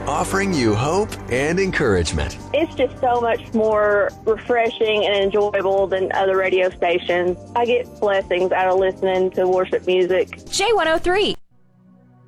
offering you hope and encouragement. It's just so much more refreshing and enjoyable than other radio stations. I get blessings out of listening to worship music. J103,